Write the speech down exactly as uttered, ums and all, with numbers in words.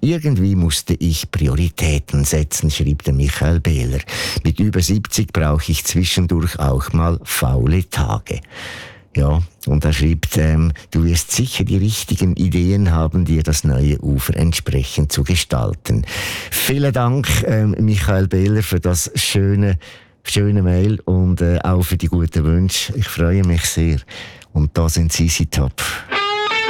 irgendwie musste ich Prioritäten setzen, schrieb der Michael Behler. Mit über siebzig brauche ich zwischendurch auch mal faule Tage. Ja, und er schreibt, ähm, du wirst sicher die richtigen Ideen haben, dir das neue Ufer entsprechend zu gestalten. Vielen Dank, ähm, Michael Behler, für das schöne, schöne Mail und äh, auch für die guten Wünsche. Ich freue mich sehr. Und da sind Sie, Sie top.